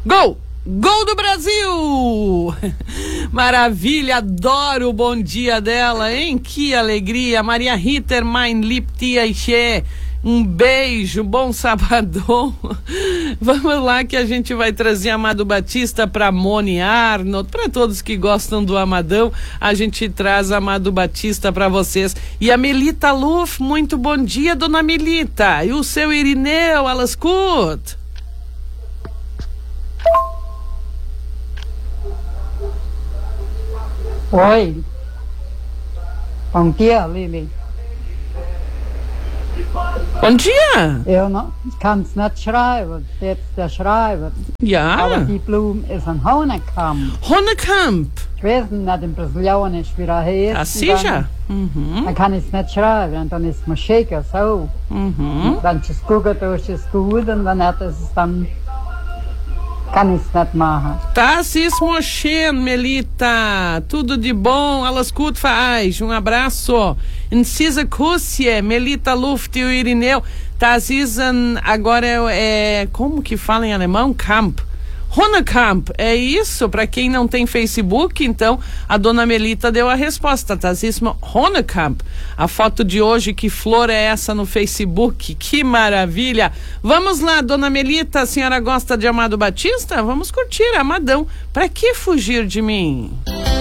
Gol! Gol do Brasil! Maravilha, adoro o bom dia dela, hein? Que alegria! Maria Ritter, mein lieb Tia. Um beijo, bom sabadão. Vamos lá que a gente vai trazer Amado Batista para Moni Arnold, para todos que gostam do Amadão, a gente traz Amado Batista para vocês. E a Melita Luff, muito bom dia, dona Melita. E o seu Irineu, ela escuta. Oi. Bom dia, Lili. Bom dia. Eu kann es nicht schreiben, jetzt der Schreiber. Ja. Aber die Blume ist ein Honekamp. Honekamp. Ich weiß nicht, im Brasilianisch wie er heißt. Ah, sicher. Dann kann ich es nicht schreiben, und dann ist es mir schicker, so. Wenn ich es gucke, ist es gut, und wenn nicht, ist es dann... kann ich es nicht machen. Tá se esmochendo, Melita. Tudo de bom, elas escuta faz. Um abraço. Incisa Cússia, Melita Luft e o Irineu. Tazizan, agora como que fala em alemão? Camp. Honekamp, é isso? Para quem não tem Facebook, então a dona Melita deu a resposta. Tazismo Honekamp. A foto de hoje, que flor é essa no Facebook? Que maravilha! Vamos lá, dona Melita, a senhora gosta de Amado Batista? Vamos curtir Amadão. Para que fugir de mim?